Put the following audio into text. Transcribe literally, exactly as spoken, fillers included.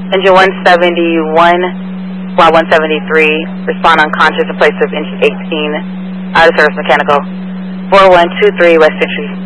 Engine one seventy-one, squad one seventy-three, respond unconscious in place of engine eighteen, out of service mechanical. four one two three West Century.